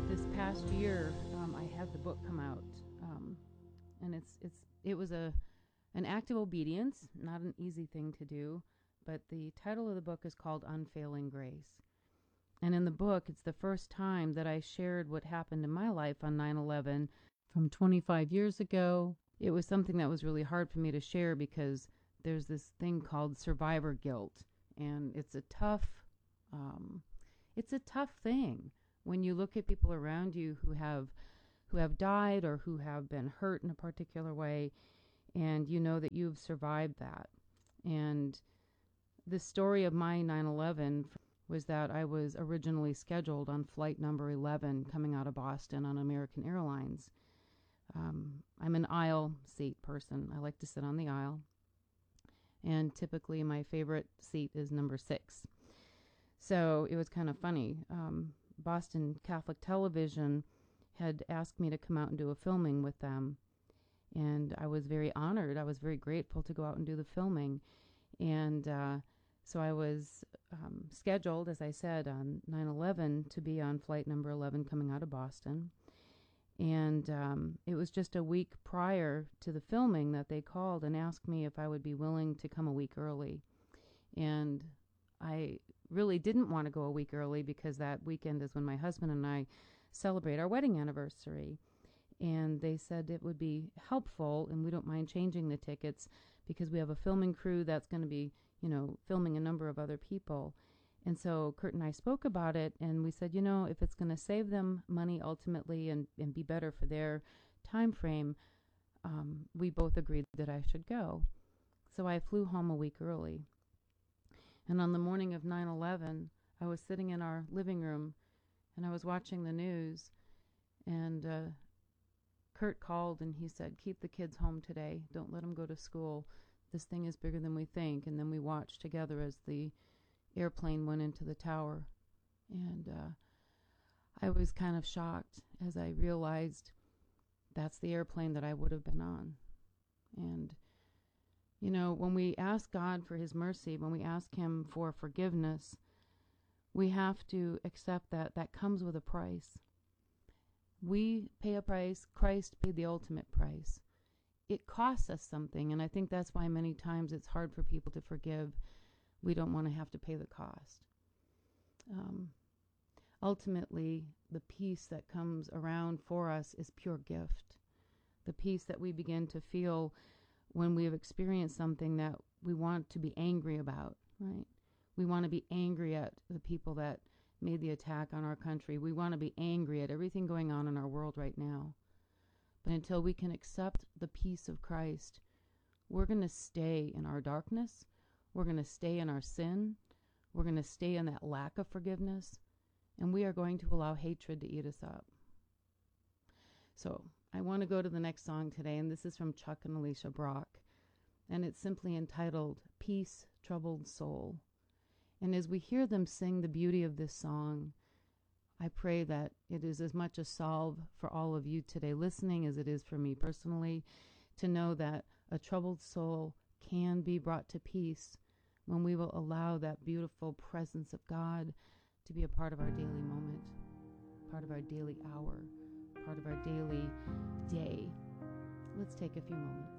This past year, I had the book come out, and it was an act of obedience, not an easy thing to do. But the title of the book is called Unfailing Grace, and in the book, it's the first time that I shared what happened in my life on 9/11 from 25 years ago. It was something that was really hard for me to share because there's this thing called survivor guilt, and it's a tough thing when you look at people around you who have died or who have been hurt in a particular way, and you know that you've survived that. And the story of my 9/11 was that I was originally scheduled on flight number 11 coming out of Boston on American Airlines. I'm an aisle seat person. I like to sit on the aisle, and typically my favorite seat is number 6. So it was kind of funny. Boston Catholic Television had asked me to come out and do a filming with them, and I was very honored. I was very grateful to go out and do the filming. And so I was scheduled, as I said, on 9/11 to be on flight number 11 coming out of Boston. And it was just a week prior to the filming that they called and asked me if I would be willing to come a week early. And I really didn't want to go a week early because that weekend is when my husband and I celebrate our wedding anniversary. And they said it would be helpful, and we don't mind changing the tickets because we have a filming crew that's going to be, filming a number of other people. And so Kurt and I spoke about it, and we said, if it's going to save them money ultimately and be better for their time frame, we both agreed that I should go. So I flew home a week early. And on the morning of 9/11, I was sitting in our living room, and I was watching the news, and Kurt called, and he said, keep the kids home today. Don't let them go to school. This thing is bigger than we think. And then we watched together as the airplane went into the tower. And I was kind of shocked as I realized that's the airplane that I would have been on. And when we ask God for his mercy, when we ask him for forgiveness, we have to accept that comes with a price. We pay a price. Christ paid the ultimate price. It costs us something, and I think that's why many times it's hard for people to forgive. We don't want to have to pay the cost. Ultimately, the peace that comes around for us is pure gift. The peace that we begin to feel when we have experienced something that we want to be angry about, right? We want to be angry at the people that made the attack on our country. We want to be angry at everything going on in our world right now. But until we can accept the peace of Christ, we're going to stay in our darkness. We're going to stay in our sin. We're going to stay in that lack of forgiveness. And we are going to allow hatred to eat us up. So I want to go to the next song today, and this is from Chuck and Alicia Brock. And it's simply entitled, Peace, Troubled Soul. And as we hear them sing the beauty of this song, I pray that it is as much a salve for all of you today listening as it is for me personally, to know that a troubled soul can be brought to peace when we will allow that beautiful presence of God to be a part of our daily moment, part of our daily hour, part of our daily day. Let's take a few moments.